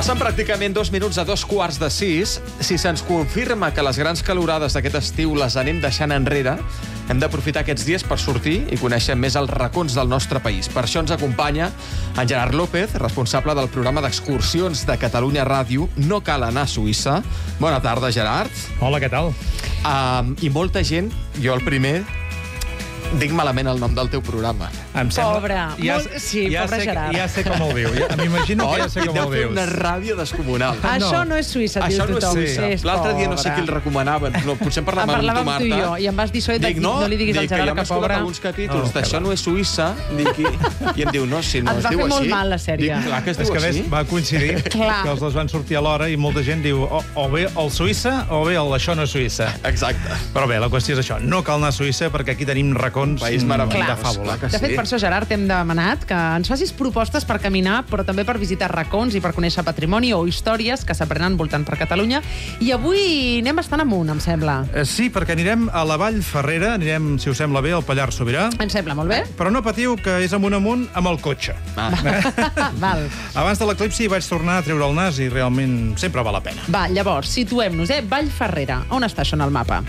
Passen pràcticament 2 minuts a 2:15. Si se'ns confirma que les grans calorades d'aquest estiu les anem deixant enrere, hem d'aprofitar aquests dies per sortir i conèixer més els racons del nostre país. Per això ens acompanya en Gerard López, responsable del programa d'excursions de Catalunya Ràdio No cal anar a Suïssa. Bona tarda, Gerard. Hola, què tal? I molta gent, jo el primer, dic malament el nom del teu programa. Em sembla... Pobre. Pobre Gerard. Ja sé com el diu. M'imagino que ja sé com el Deu fer dius. una ràbia descomunal. Això no és Suïssa, diu Això no és tothom. Suïssa. És L'altre dia no sé pobre. qui el recomanaven. No, potser en En parlàvem amb tu, parlàvem tu Marta. i jo, i em vas dir això i et vaig dir, no li diguis al Gerard ja que m'he escoltat pobre. alguns capítols No, d'això no és Suïssa. I em diu, no, si no Et es va diu fer així. molt mal la sèrie. Dic, clar que es És diu que així. va coincidir Clar. que els dos van sortir alhora i molta gent diu o bé el Suïssa o bé el això no és Suïssa. Exacte. Però bé, la qüestió és això. No cal anar a Suïssa perquè aquí tenim racons País meravellós. de fàbula. Clar que De fet, sí. per això, Gerard, t'hem demanat que ens facis propostes per caminar, però també per visitar racons i per conèixer patrimoni o històries que s'aprenen voltant per Catalunya. I avui anem bastant amunt, em sembla. Sí, perquè anirem a la Vall Ferrera, anirem, si us sembla bé, al Pallars Sobirà. Em sembla molt bé? Però no patiu, que és amunt amb el cotxe. Val. Abans de l'eclipsi vaig tornar a treure el nas i realment sempre val la pena. Va, llavors, situem-nos, Vall Ferrera. On està això en el mapa?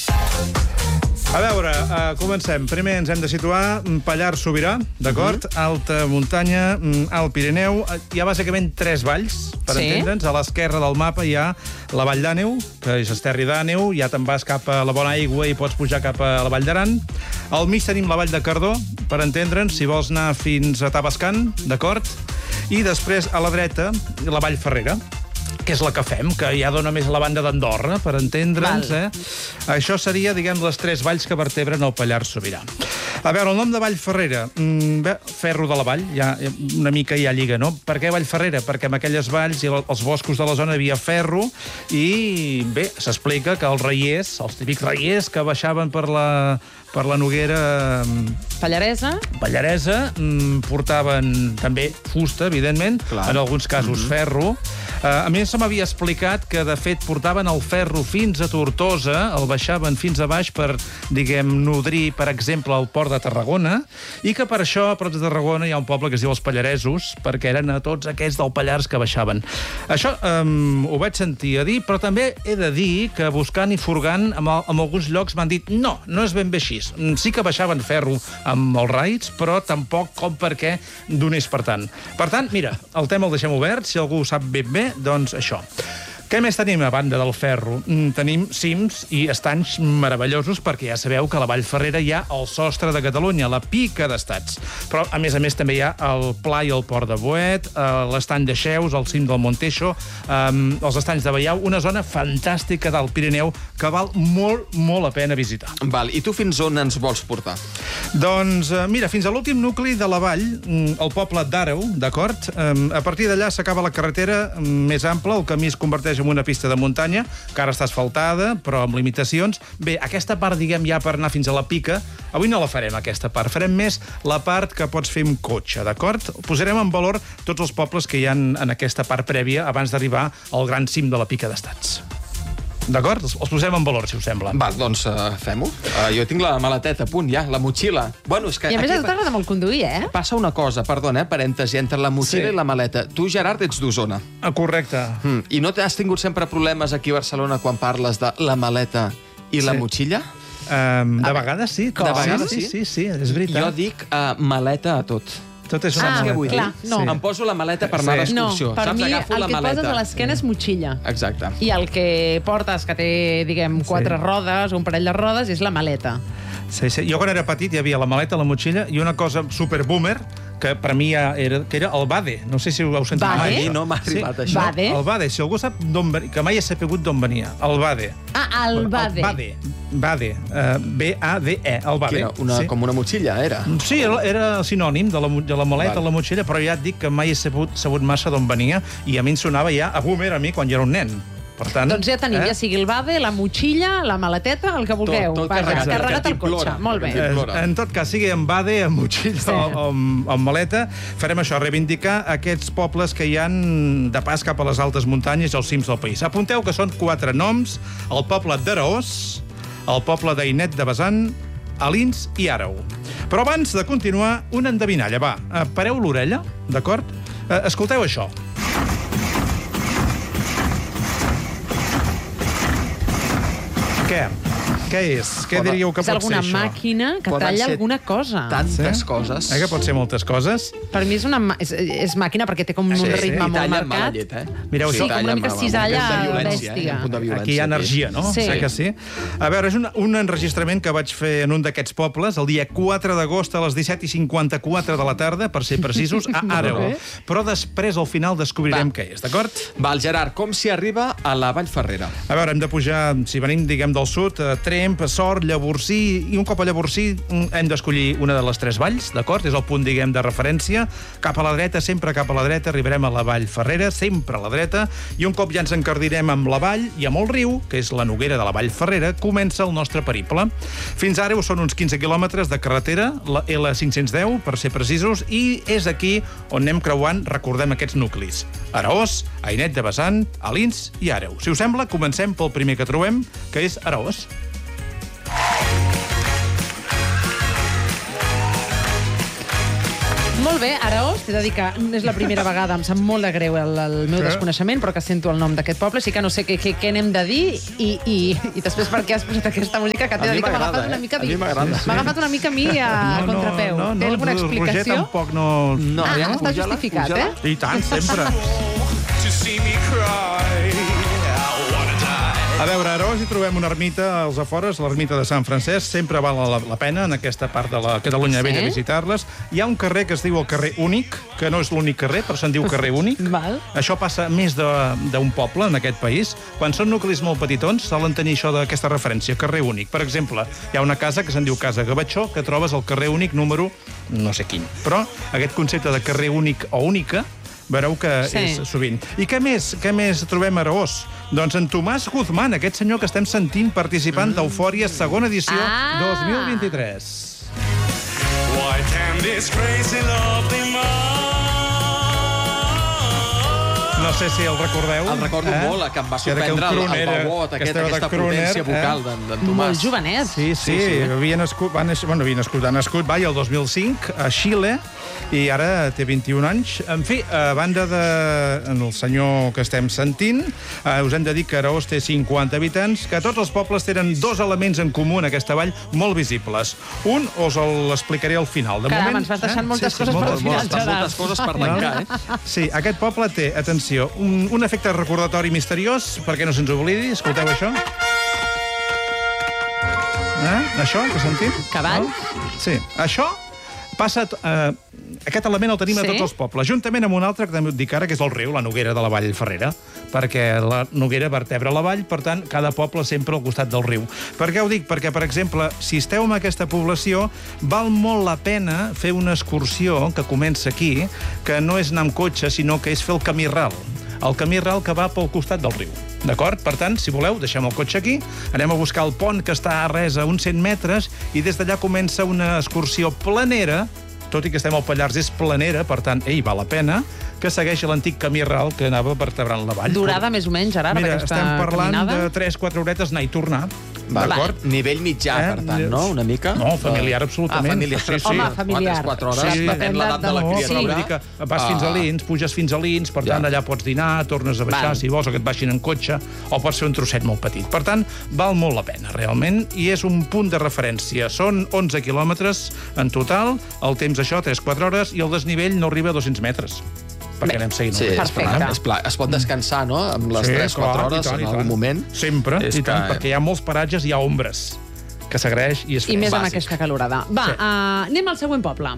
A veure, comencem. Primer ens hem de situar Pallars Sobirà, d'acord? Alta muntanya, Alt Pirineu. Hi ha bàsicament 3 valls, per Sí. entendre'ns. A l'esquerra del mapa hi ha la Vall d'Àneu, que és Esterri d'Àneu. Ja te'n vas cap a la Bona Aigua i pots pujar cap a la Vall d'Aran. Al mig tenim la Vall de Cardó, per entendre'ns, si vols anar fins a Tavascan, d'acord? I després, a la dreta, la Vall Ferrera, que és la que fem, que ja dona més a la banda d'Andorra, per entendre'ns. Això seria, diguem, les 3 valls que vertebren el Pallars Sobirà. A veure, el nom de Vall Ferrera, ferro de la vall, ja una mica hi ha lliga, no? Per què Vall Ferrera? Perquè en aquelles valls i els boscos de la zona hi havia ferro i, bé, s'explica que els reiers, els típics reiers que baixaven per la Noguera Pallaresa? Pallaresa, portaven també fusta, evidentment, Clar. en alguns casos ferro. A més, se m'havia explicat que, de fet, portaven el ferro fins a Tortosa, el baixaven fins a baix per, diguem, nodrir, per exemple, el port de Tarragona, i que per això, a prop de Tarragona, hi ha un poble que es diu els Pallaresos, perquè eren a tots aquests del Pallars que baixaven. Això ho vaig sentir a dir, però també he de dir que buscant i furgant en alguns llocs m'han dit no és ben bé així. Sí que baixaven ferro amb els raids, però tampoc com perquè donés per tant. Per tant, mira, el tema el deixem obert, si algú ho sap ben bé, doncs això. Què més tenim a banda del ferro? Tenim cims i estanys meravellosos, perquè ja sabeu que a la Vall Ferrera hi ha el sostre de Catalunya, la pica d'estats. Però, a més, també hi ha el Pla i el Port de Boet, l'estany de Xeus, el cim del Monteixo, els estanys de Baiau, una zona fantàstica del Pirineu que val molt, molt la pena visitar. Val, i tu fins on ens vols portar? Doncs, mira, fins a l'últim nucli de la vall, el poble d'Àreu, d'acord? A partir d'allà s'acaba la carretera més ampla, el camí es converteix en una pista de muntanya, que ara està asfaltada, però amb limitacions. Bé, aquesta part, diguem, ja per anar fins a la pica, avui no la farem, aquesta part. Farem més la part que pots fer amb cotxe, d'acord? Posarem en valor tots els pobles que hi ha en aquesta part prèvia abans d'arribar al gran cim de la pica d'estats. D'acord? Els posem en valor, si us sembla. Val, doncs fem-ho. Jo tinc la maleteta a punt, ja, la motxilla. Bueno, és que I a més aquí t'agrada molt conduir, passa una cosa, perdona, parèntesi, entre la motxilla Sí. i la maleta. Tu, Gerard, ets d'Osona. Correcte. I no t'has tingut sempre problemes aquí a Barcelona quan parles de la maleta i la Sí. motxilla? De vegades sí. De vegades sí? Sí, és veritat. Jo dic maleta a tot. Tot és una Ah, Saps què maleta. vull clar, dir? no. Em poso la maleta per anar Sí. No, d'excursió. per Saps? mi el Agafo que la et poses maleta. a l'esquena és motxilla. Exacte. I el que portes, que té, diguem, 4 rodes o un parell de rodes, és la maleta. Sí. Jo quan era petit hi havia la maleta, la motxilla i una cosa super boomer que per mi ja era, que era el Bade. No sé si ho heu sentit Bade? mai. A mi no m'ha arribat això. Bade? El Bade, si algú sap d'on venia, que mai he sapigut d'on venia. El Bade. Ah, el Bade. Bade. B-A-D-E, el Bade. Que era com una motxilla, era. Sí, era sinònim de la maleta, Val. la motxilla, però ja et dic que mai he sabut massa d'on venia i a mi em sonava ja a boomer a mi quan jo era un nen. Per tant, Doncs ja tenim, ja sigui el Bade, la motxilla, la maleteta, el que vulgueu. Tot Vaja, carregat, carregat que al cotxe. t'implora, Molt bé. que t'implora. En tot cas, sigui amb Bade, amb motxilla Sí. o amb maleta, farem això, reivindicar aquests pobles que hi han de pas cap a les altes muntanyes i als cims del país. Apunteu que són 4 noms: el poble d'Araós, el poble d'Ainet de Besan, Alins i Àreu. Però abans de continuar, una endevinalla, va. Pareu l'orella, d'acord? Escolteu això. Què és? Què diríeu que pot ser això? És alguna màquina que talla alguna cosa. Tantes coses. Que pot ser moltes coses? Per mi és màquina perquè té com un ritme molt marcat. Mireu, sí, com una mica cisalla bèstia. Aquí hi ha energia, no? Sí. Que sí. A veure, és un enregistrament que vaig fer en un d'aquests pobles el dia 4 d'agost a les 17:54 de la tarda, per ser precisos, a Àreu. Però després, al final, descobrirem què és, d'acord? Va, el Gerard, com s'hi arriba a la Vallferrera? A veure, hem de pujar, si venim, diguem, del sud, Tremp, Sort, Llavorsí, i un cop a Llavorsí hem d'escollir una de les 3 valls, d'acord? És el punt, diguem, de referència. Cap a la dreta, sempre cap a la dreta, arribarem a la Vallferrera, sempre a la dreta, i un cop ja ens encardirem amb la vall i amb el riu, que és la Noguera de la Vallferrera, comença el nostre periple. Fins ara són uns 15 quilòmetres de carretera, la L510, per ser precisos, i és aquí on anem creuant, recordem aquests nuclis. Araós, Ainet de Besant, Alins i Àreu. Si us sembla, comencem pel primer que trobem, que és Araós. Molt bé, Araós, t'he de dir que és la primera vegada, em sap molt de greu el meu desconeixement, però que sento el nom d'aquest poble, sí que no sé què n'hem de dir, i després per què has posat aquesta música, que t'he de dir que m'ha agafat una mica... A mi m'agrada. M'ha agafat una mica a mi a contrapeu. Té alguna explicació? Roger tampoc no... Està justificat, eh? I tant, sempre. A veure, a Araós hi trobem una ermita als afores, l'ermita de Sant Francesc. Sempre val la pena en aquesta part de la Catalunya Vella visitar-les. Hi ha un carrer que es diu el carrer Únic, que no és l'únic carrer, però se'n diu carrer Únic. Això passa més d'un poble en aquest país. Quan són nuclis molt petitons, solen tenir això d'aquesta referència, carrer Únic. Per exemple, hi ha una casa que se'n diu Casa Gavatxó, que trobes al carrer Únic número no sé quin. Però aquest concepte de carrer únic o única veureu que és sovint. I què més trobem a Araós? Doncs en Tomàs Guzmán, aquest senyor que estem sentint participant d'Eufòria, segona edició 2023. Why can this crazy love be mine? No sé si el recordeu. El recordo molt, que em va sorprendre el veuot, aquesta potència vocal d'en Tomàs. Molt jovenet. Sí. Ha nascut el 2005 a Xile i ara té 21 anys. En fi, a banda del senyor que estem sentint, us hem de dir que Araós té 50 habitants, que tots els pobles tenen 2 elements en comú en aquesta vall molt visibles. Un us l'explicaré al final. Caram, ens vas deixant moltes coses per al final, Gerard. Moltes coses per tancar, eh? Sí, aquest poble té, atenció, un efecte recordatori misteriós, perquè no se'ns oblidi. Escolteu això? Això, que sentim? Cavalls? Sí, això passa... Aquest element el tenim a tots els pobles, juntament amb un altre que també et dic ara, que és el riu, la Noguera de la Vallferrera, perquè la Noguera vertebra la vall, per tant, cada poble sempre al costat del riu. Per què ho dic? Perquè, per exemple, si esteu en aquesta població, val molt la pena fer una excursió que comença aquí, que no és anar amb cotxe, sinó que és fer el camí ral. El camí ral que va pel costat del riu. D'acord? Per tant, si voleu, deixem el cotxe aquí, anem a buscar el pont que està a res a uns 100 metres i des d'allà comença una excursió planera, tot i que estem al Pallars, és planera, per tant, val la pena, que segueix l'antic camí ral que anava vertebrant la vall. Durada més o menys, Gerard, d'aquesta caminada? Mira, estem parlant de 3-4 horetes anar i tornar. D'acord? Nivell mitjà, per tant, no? Una mica? No, familiar, absolutament. Familiar. Home, familiar. 4 hores, depenent l'edat de la criatura. Vull dir que vas fins a Lins, puges fins a Lins, per tant, allà pots dinar, tornes a baixar, si vols, o que et baixin en cotxe, o pots fer un trosset molt petit. Per tant, val molt la pena, realment, i és un punt de referència. Són 11 quilòmetres en total, el temps això, 3-4 hores, i el desnivell no arriba a 200 metres. Perquè anem seguint. Sí, és pla. Es pot descansar, no?, amb les 3-4 hores en algun moment. Sempre, i tant, perquè hi ha molts paratges, hi ha ombres, que s'agraeix i és I més en aquesta calorada. Va, anem al següent poble.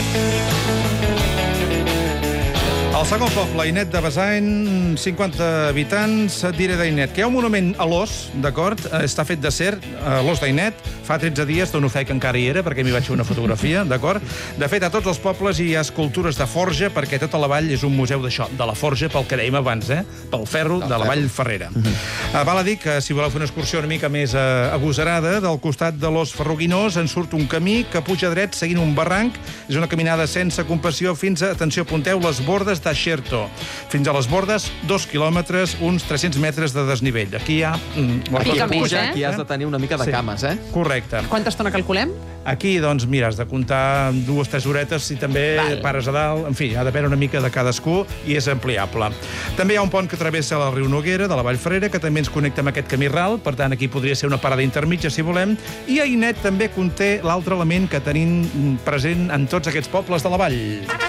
El segon poble, Ainet de Besant, 50 habitants, et diré d'Ainet, que hi ha un monument a l'os, d'acord? Està fet d'acer, l'os d'Ainet. Fa 13 dies dono fe que encara hi era, perquè m'hi vaig fer una fotografia, d'acord? De fet, a tots els pobles hi ha escultures de forja, perquè tota la vall és un museu d'això, de la forja, pel que dèiem abans, pel ferro de la Vallferrera. Val a dir que, si voleu fer una excursió una mica més agosarada, del costat de l'os ferruguinós en surt un camí que puja dret seguint un barranc. És una caminada sense compassió fins a, atenció, apunteu, les bordes de Xerto. Fins a les Bordes, 2 quilòmetres, uns 300 metres de desnivell. Aquí hi ha... Aquí Aquí, més, aquí has de tenir una mica de cames, eh? Correcte. Quanta estona calculem? Aquí, doncs, mira, has de comptar 2 o 3 horetes si també pares a dalt. En fi, ha de depèn una mica de cadascú i és ampliable. També hi ha un pont que travessa el riu Noguera, de la Vall Ferrera, que també ens connecta amb aquest camí ral, per tant, aquí podria ser una parada intermitja, si volem. I Ainet també conté l'altre element que tenim present en tots aquests pobles de la vall.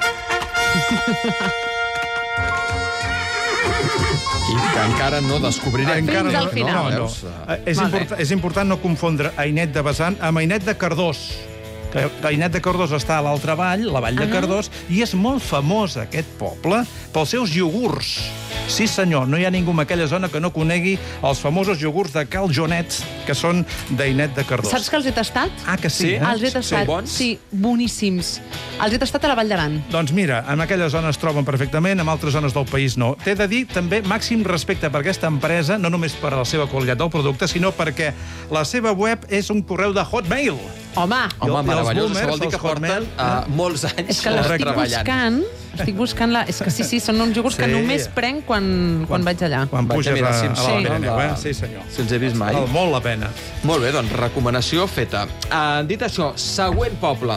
I que encara no descobrirem. Fins al final. És important no confondre Ainet de Besan amb Ainet de Cardós. Que Ainet de Cardós està a l'altra vall, la vall de Cardós, i és molt famós aquest poble pels seus iogurts. Sí, senyor, no hi ha ningú en aquella zona que no conegui els famosos iogurts de Cal Jonet, que són d'Ainet de Cardós. Saps que els he tastat? Ah, que sí? Els he tastat. Són bons? Sí, boníssims. Els he tastat a la Vall d'Aran. Doncs mira, en aquella zona es troben perfectament, en altres zones del país no. T'he de dir també màxim respecte per aquesta empresa, no només per la seva qualitat del producte, sinó perquè la seva web és un correu de Hotmail. Home, Meravelloso, boomers, això vol dir que els Hotmail, porten molts anys és que l'estic treballant. buscant la... És que sí, són uns iogurts que Sí. només prenc quan vaig allà. Quan Vaig puges a mirar a si em la sona, Pirineu, de- Sí, senyor. Si els he vist mai. Val molt la pena. Molt bé, doncs, recomanació feta. Dit això, següent poble.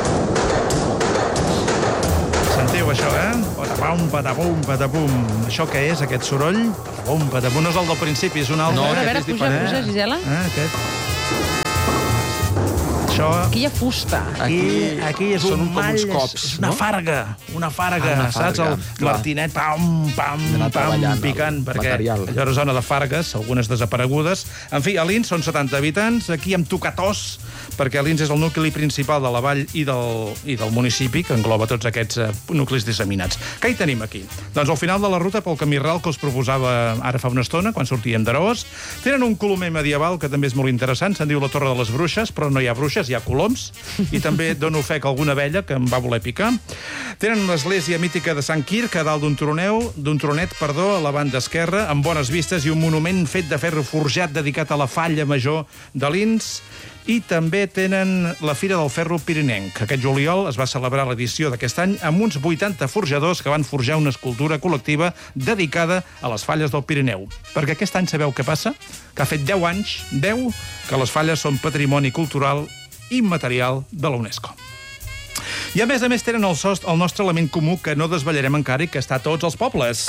Sentiu això, Patapum, patapum, patapum. Això què és, aquest soroll? Patapum, patapum. No és el del principi, és un altre. No, A veure, aquest és puja, Gisela. Aquest. Això... Aquí hi ha fusta. Aquí és són un com mall, uns cops, és una no? farga, una farga, una saps? farga, El clar. martinet, pam, pam, D'anar pam, treballant, picant, el perquè material. allò era zona de fargues, algunes desaparegudes. En fi, a Lins són 70 habitants, aquí hem tocat os, perquè Lins és el nucli principal de la vall i del municipi, que engloba tots aquests nuclis disseminats. Què hi tenim aquí? Doncs al final de la ruta pel camí ral que us proposava ara fa una estona, quan sortíem d'Araós, tenen un colomer medieval que també és molt interessant, se'n diu la Torre de les Bruixes, però no hi ha bruixes, hi ha coloms, i també dono fe que alguna abella que em va voler picar. Tenen l'església mítica de Sant Quirc a dalt d'un tronet, a la banda esquerra, amb bones vistes i un monument fet de ferro forjat dedicat a la falla major de Lins. I també tenen la Fira del Ferro Pirinenc. Aquest juliol es va celebrar l'edició d'aquest any amb uns 80 forjadors que van forjar una escultura col·lectiva dedicada a les falles del Pirineu. Perquè aquest any sabeu què passa? Que ha fet 10 anys, 10, que les falles són patrimoni cultural immaterial de la UNESCO. I a més tenen el nostre element comú que no desvetllarem encara i que està a tots els pobles.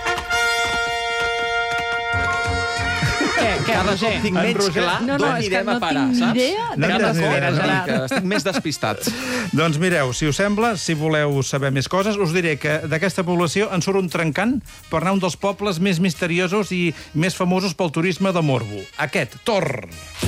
Cada cop tinc menys clar No, d'on és que anirem a no parar, tinc ni saps? idea de què Cada cop m'espera, estic més despistat. Doncs mireu, si us sembla, si voleu saber més coses, us diré que d'aquesta població en surt un trencant per anar a un dels pobles més misteriosos i més famosos pel turisme de morbo. Aquest, Tor.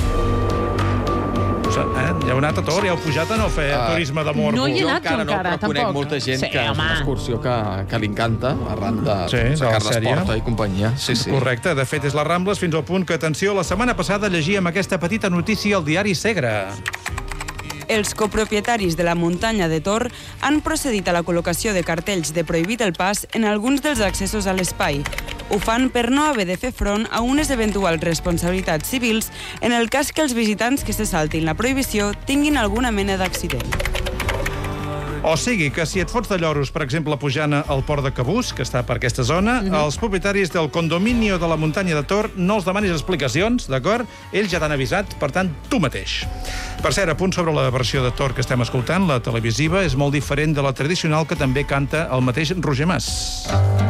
Ja heu anat a Tor? Ja heu pujat a no fer turisme de morbo? No hi he Jo anat encara no, però conec tampoc. molta gent Sí, que és home. una excursió que li encanta, arran de de la Carles sèrie. Porta i companyia. Sí. Correcte, de fet és les Rambles fins al punt que, atenció, la setmana passada llegíem aquesta petita notícia al diari Segre. Els copropietaris de la muntanya de Tor han procedit a la col·locació de cartells de prohibit el pas en alguns dels accessos a l'espai. Ho fan per no haver de fer front a unes eventuals responsabilitats civils en el cas que els visitants que se saltin la prohibició tinguin alguna mena d'accident. O sigui que si et fots de lloros, per exemple, pujant al port de Cabús, que està per aquesta zona, els propietaris del condominio de la muntanya de Tor no els demanis explicacions, d'acord? Ells ja t'han avisat, per tant, tu mateix. Per cert, a punt sobre la versió de Tor que estem escoltant, la televisiva és molt diferent de la tradicional que també canta el mateix Roger Mas.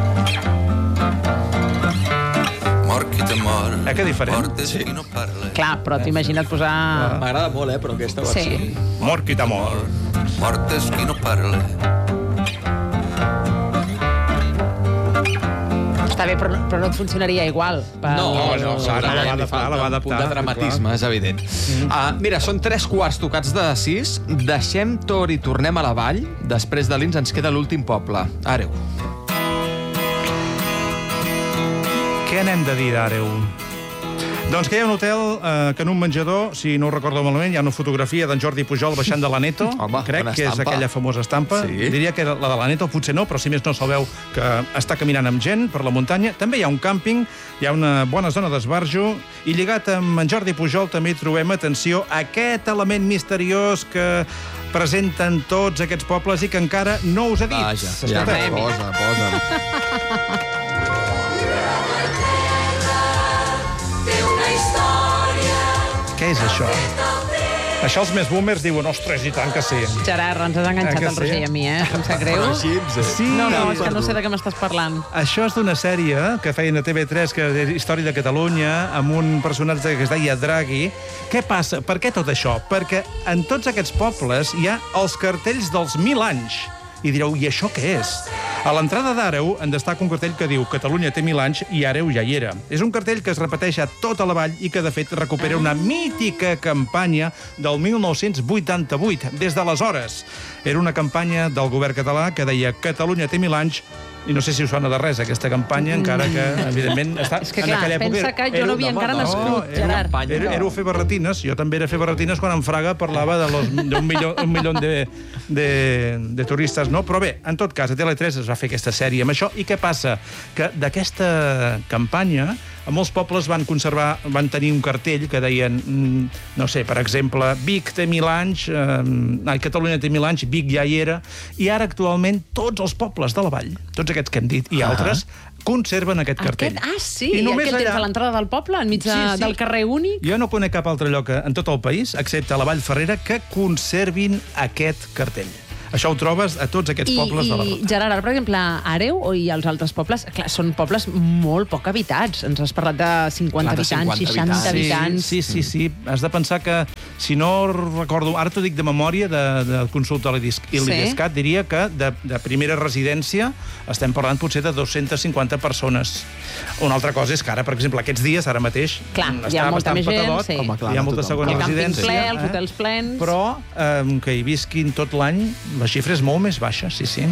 Que diferent? Sí. Clar, però t'imagina't posar... M'agrada molt, però aquesta versió. Sí. Mort qui t'amor. Mortes qui no parla. Està bé, però no et funcionaria igual. No, no, segurament la va li adaptar, falta la va un punt adaptar, de dramatisme, és evident. Mira, són 3 tocats de 6. Deixem Tor i tornem a la vall. Després de Lins ens queda l'últim poble, Àreu. Què n'hem de dir d'Àreu? Doncs que hi ha un hotel que en un menjador, si no ho recordo malament, hi ha una fotografia d'en Jordi Pujol baixant de l'Aneto. Home, crec bona que és estampa. aquella famosa estampa. Sí. Diria que era la de l'Aneto, potser no, però si més no se'l veu que està caminant amb gent per la muntanya. També hi ha un càmping, hi ha una bona zona d'esbarjo, i lligat amb en Jordi Pujol també hi trobem, atenció, aquest element misteriós que presenten tots aquests pobles i que encara no us he dit. Vaja, ja, Escolteu. posa. Què és això? Això els més boomers diuen, ostres, i tant que sí. Gerard, ens has enganxat Que el Roger sí? i a mi, Em sap greu. Sí. No, és que no sé de què m'estàs parlant. Això és d'una sèrie que feien a TV3, que és Història de Catalunya, amb un personatge que es deia Draghi. Què passa? Per què tot això? Perquè en tots aquests pobles hi ha els cartells dels 1000 anys. I direu, i això què és? A l'entrada d'Àreu en destaca un cartell que diu Catalunya té 1000 anys i Àreu ja hi era. És un cartell que es repeteix a tota la vall i que, de fet, recupera una mítica campanya del 1988. Des d'aleshores, era una campanya del govern català que deia Catalunya té 1000 anys i no sé si us sona de res, aquesta campanya, encara que, evidentment, està... És que, en clar, aquella època pensa que jo no havia encara nascut, Gerard. Éreu fer barretines, jo també era fer barretines quan en Fraga parlava d'un milió de turistes, no? Però bé, en tot cas, a Tele3 es va fer aquesta sèrie amb això, i què passa? Que d'aquesta campanya molts pobles van tenir un cartell que deien, no sé, per exemple, Vic té 1000 anys, Catalunya té 1000 anys, Vic ja hi era, i ara actualment tots els pobles de la vall, tots aquests que hem dit, i altres, conserven aquest cartell. Sí, I només aquell temps allà- a l'entrada del poble, enmig del carrer únic. Jo no conec cap altre lloc en tot el país, excepte a la Vall Ferrera, que conservin aquest cartell. Això ho trobes a tots aquests pobles de la ruta. Gerard, ara, per exemple, Àreu i els altres pobles, clar, són pobles molt poc habitats. Ens has parlat de 50 Clar, de habitants, 50 60 habitants. Sí. Has de pensar que, si no recordo, ara t'ho dic de memòria, de consulta a l'IDESCAT, diria que de primera residència estem parlant potser de 250 persones. Una altra cosa és que ara, per exemple, aquests dies, ara mateix, Clar, hi ha molta més gent, sí. Home, clar, hi ha molta tothom. segona El càmping residència. ple, els hotels plens. Però que hi visquin tot l'any, la xifra és molt més baixa, sí.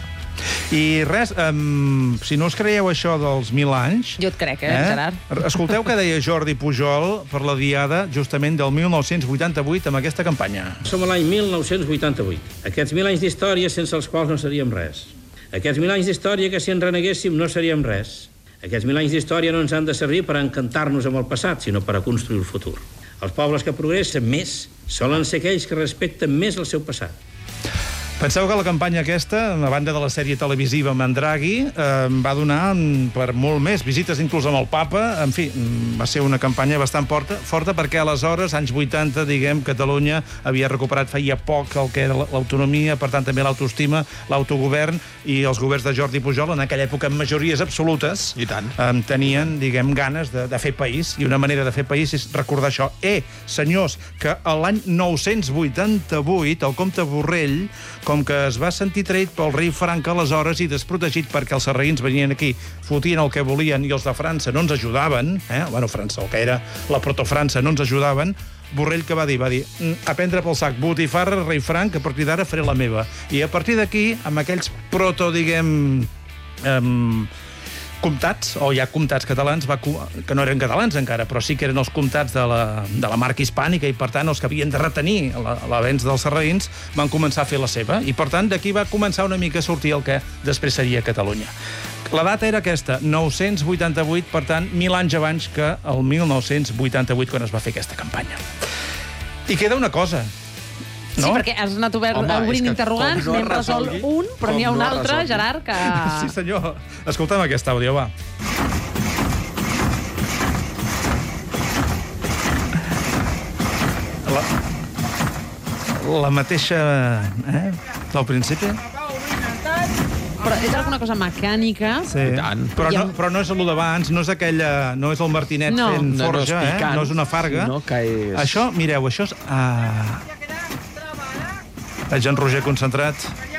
I res, si no us creieu això dels 1000 anys... Jo et crec, Gerard. Escolteu què deia Jordi Pujol per la diada justament del 1988 amb aquesta campanya. Som a l'any 1988. Aquests 1000 anys d'història sense els quals no seríem res. Aquests 1000 anys d'història que si en reneguéssim no seríem res. Aquests 1000 anys d'història no ens han de servir per encantar-nos amb el passat, sinó per a construir el futur. Els pobles que progressen més solen ser aquells que respecten més el seu passat. Penseu que la campanya aquesta, a banda de la sèrie televisiva amb en Draghi, va donar per molt més visites, inclús amb el papa. En fi, va ser una campanya bastant forta perquè aleshores, anys 80, diguem, Catalunya havia recuperat feia poc el que era l'autonomia, per tant també l'autoestima, l'autogovern, i els governs de Jordi Pujol, en aquella època amb majories absolutes, I tant. tenien, diguem, ganes de fer país, i una manera de fer país és recordar això. Senyors, que l'any 988 el comte Borrell, com que es va sentir traït pel rei Franc aleshores i desprotegit perquè els sarraïns venien aquí, fotien el que volien i els de França no ens ajudaven, França, el que era la protofrança, no ens ajudaven, Borrell que va dir? Va dir, a prendre pel sac, botifarra, rei Franc, a partir d'ara faré la meva. I a partir d'aquí, amb aquells comtats, o ja comtats catalans, que no eren catalans encara, però sí que eren els comtats de la marca hispànica, i per tant els que havien de retenir l'avenç dels sarraïns van començar a fer la seva, i per tant d'aquí va començar una mica a sortir el que després seria Catalunya. La data era aquesta, 988, per tant 1000 anys abans que el 1988, quan es va fer aquesta campanya. I queda una cosa, no? Sí, perquè has anat obrint interrogants, n'hem resolt un, però n'hi ha un altre, Gerard, que... Sí, senyor. Escolta'm aquest àudio, va. La mateixa, del principi? Però és alguna cosa mecànica. Sí. Però no és el d'abans, no és aquella... No és el martinet fent forja, no és una farga. Això, mireu, això és... Veig en Roger concentrat.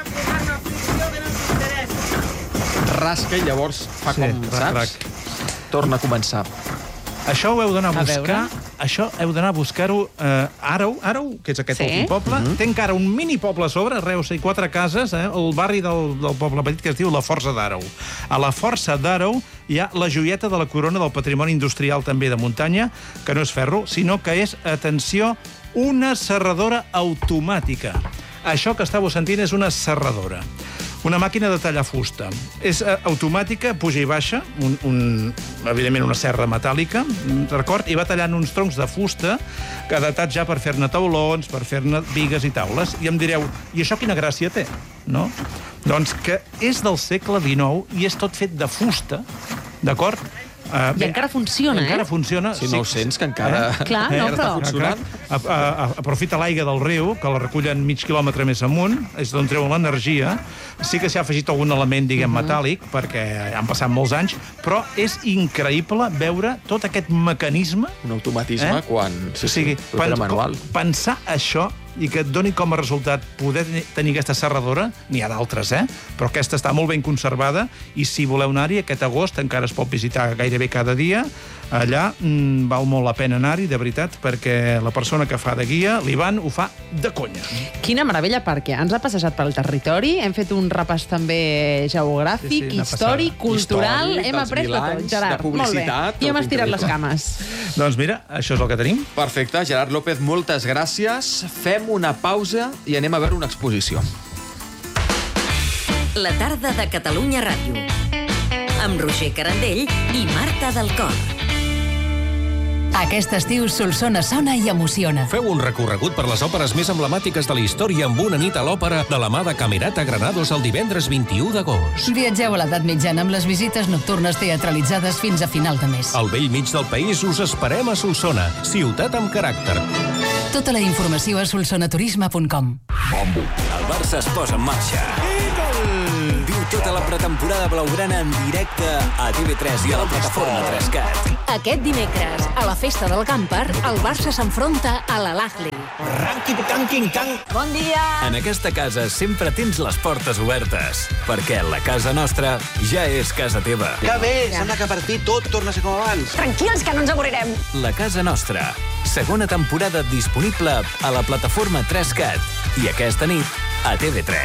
Rasca i llavors fa com, saps? Torna a començar. Això ho heu d'anar a buscar veure. això heu d'anar a buscar-ho Àreu, que és aquest últim poble, té encara un mini poble a sobre, Reus i 4 cases, el barri del poble petit que es diu la Força d'Àreu. A la Força d'Àreu hi ha la joieta de la corona del patrimoni industrial també de muntanya, que no és ferro, sinó que és, atenció, una serradora automàtica. Això que estàveu sentint és una serradora. Una màquina de tallar fusta. És automàtica, puja i baixa, evidentment una serra metàl·lica, d'acord? I va tallant uns troncs de fusta adaptats ja per fer-ne taulons, per fer-ne bigues i taules. I em direu, i això quina gràcia té? No? Doncs que és del segle XIX i és tot fet de fusta, d'acord? I encara funciona, encara funciona. Si no ho sents, que encara... Clar, no, però... funcionant. Aprofita l'aigua del riu, que la recullen mig quilòmetre més amunt, és d'on treuen l'energia. Sí que s'hi ha afegit algun element, diguem, metàl·lic, perquè han passat molts anys, però és increïble veure tot aquest mecanisme... Un automatisme quan... O sigui, pensar això i que et doni com a resultat poder tenir aquesta serradora, n'hi ha d'altres, però aquesta està molt ben conservada i si voleu anar-hi aquest agost encara es pot visitar gairebé cada dia. Allà val molt la pena anar-hi, de veritat, perquè la persona que fa de guia, l'Ivan, ho fa de conya. Quina meravella, perquè ens ha passejat pel territori, hem fet un repàs també geogràfic, històric, cultural, hem après de tot, Gerard. Molt bé. I hem estirat les cames. Doncs mira, això és el que tenim. Perfecte. Gerard López, moltes gràcies. Fem una pausa i anem a veure una exposició. La tarda de Catalunya Ràdio, amb Roger Carandell i Marta del Cor. Aquest estiu Solsona sona i emociona. Feu un recorregut per les òperes més emblemàtiques de la història amb una nit a l'òpera de la mà de Camerata Granados el divendres 21 d'agost. Viatgeu a l'edat mitjana amb les visites nocturnes teatralitzades fins a final de mes. Al vell mig del país us esperem a Solsona, ciutat amb caràcter. Tota la informació a solsonaturisme.com. El Barça es posa en marxa. Viu tota la pretemporada blaugrana en directe a TV3 i a la plataforma 3CAT. Aquest dimecres, a la festa del Camper, el Barça s'enfronta a l'Al-Ahly. Bon dia! En aquesta casa sempre tens les portes obertes, perquè la casa nostra ja és casa teva. Que bé! Sembla que per fi tot torna a ser com abans. Tranquils, que no ens avorrirem. La casa nostra. Segona temporada disponible a la plataforma 3CAT i aquesta nit a TV3.